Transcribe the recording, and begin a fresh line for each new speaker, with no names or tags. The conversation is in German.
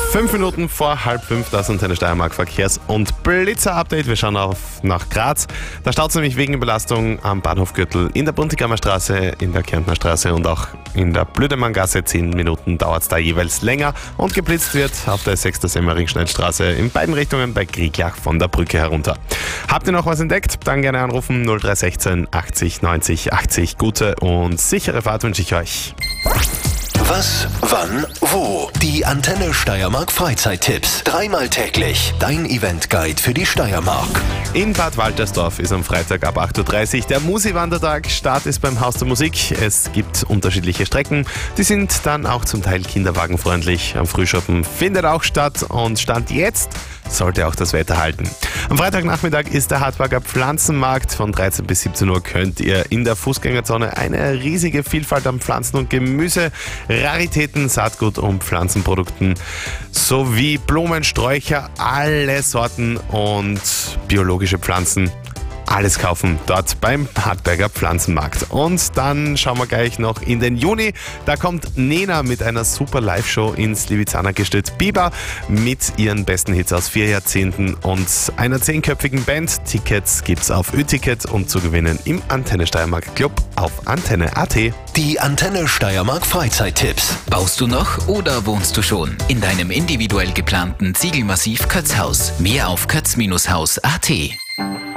5 Minuten vor halb 5, das Antenne Steiermark Verkehrs- und Blitzer-Update. Wir schauen nach Graz. Da staut es nämlich wegen Überlastung am Bahnhofgürtel in der Buntigammer Straße, in der Kärntner Straße und auch in der Blödemanngasse. 10 Minuten dauert es da jeweils länger. Und geblitzt wird auf der 6. Semmering-Schneidstraße in beiden Richtungen bei Grieglach von der Brücke herunter. Habt ihr noch was entdeckt? Dann gerne anrufen 0316 80 90 80. Gute und sichere Fahrt wünsche ich euch.
Was, wann, wo? Die Antenne Steiermark Freizeittipps. Dreimal täglich. Dein Eventguide für die Steiermark.
In Bad Waltersdorf ist am Freitag ab 8.30 Uhr der Musi-Wandertag. Start ist beim Haus der Musik. Es gibt unterschiedliche Strecken. Die sind dann auch zum Teil kinderwagenfreundlich. Am Frühschoppen findet auch statt und Stand jetzt sollte auch das Wetter halten. Am Freitagnachmittag ist der Hartberger Pflanzenmarkt. Von 13 bis 17 Uhr könnt ihr in der Fußgängerzone eine riesige Vielfalt an Pflanzen und Gemüse, Raritäten, Saatgut und Pflanzenprodukten sowie Blumensträucher, alle Sorten und biologische Pflanzen. Alles kaufen dort beim Hartberger Pflanzenmarkt. Und dann schauen wir gleich noch in den Juni. Da kommt Nena mit einer super Live-Show ins Levizzaner Gestüt Biber mit ihren besten Hits aus 4 Jahrzehnten und einer 10-köpfigen Band. Tickets gibt's auf Ö-Ticket und zu gewinnen im Antenne Steiermark Club auf Antenne.at.
Die Antenne Steiermark Freizeittipps.
Baust du noch oder wohnst du schon in deinem individuell geplanten Ziegelmassiv Kötzhaus? Mehr auf kötz-haus.at.